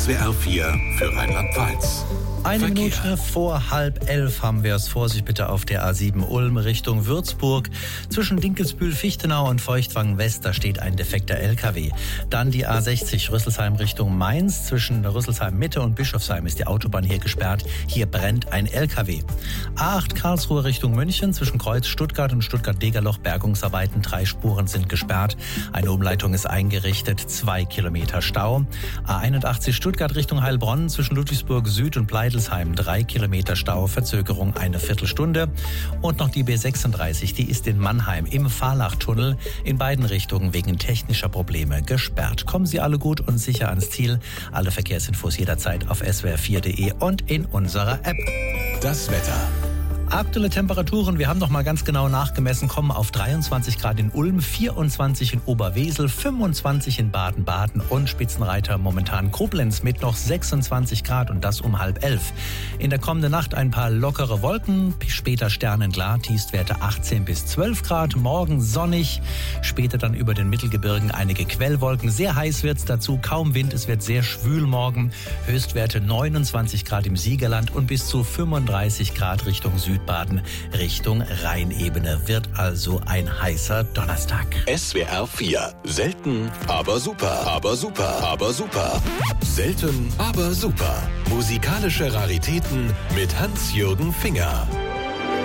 SWR 4 für Rheinland-Pfalz. Eine Minute vor 10:30 haben wir es. Vorsicht bitte auf der A7 Ulm Richtung Würzburg. Zwischen Dinkelsbühl, Fichtenau und Feuchtwangen West, da steht ein defekter LKW. Dann die A60 Rüsselsheim Richtung Mainz. Zwischen Rüsselsheim Mitte und Bischofsheim ist die Autobahn hier gesperrt. Hier brennt ein LKW. A8 Karlsruhe Richtung München. Zwischen Kreuz Stuttgart und Stuttgart-Degerloch Bergungsarbeiten. 3 Spuren sind gesperrt. Eine Umleitung ist eingerichtet. 2 Kilometer Stau. A81 Stuttgart Richtung Heilbronn. Zwischen Ludwigsburg Süd und Pleidelsheim 3 Kilometer Stau, Verzögerung eine Viertelstunde. Und noch die B36, die ist in Mannheim im Fahrlachtunnel in beiden Richtungen wegen technischer Probleme gesperrt. Kommen Sie alle gut und sicher ans Ziel. Alle Verkehrsinfos jederzeit auf swr4.de und in unserer App. Das Wetter. Aktuelle Temperaturen, wir haben noch mal ganz genau nachgemessen, kommen auf 23 Grad in Ulm, 24 in Oberwesel, 25 in Baden-Baden und Spitzenreiter momentan Koblenz mit noch 26 Grad und das um 10:30. In der kommenden Nacht ein paar lockere Wolken, später sternenklar, Tiefstwerte 18 bis 12 Grad, morgen sonnig, später dann über den Mittelgebirgen einige Quellwolken, sehr heiß wird's dazu, kaum Wind, es wird sehr schwül morgen, Höchstwerte 29 Grad im Siegerland und bis zu 35 Grad Richtung Südbaden, Richtung Rheinebene. Wird also ein heißer Donnerstag. SWR 4. Selten, aber super. Aber super. Aber super. Selten, aber super. Musikalische Raritäten mit Hans-Jürgen Finger.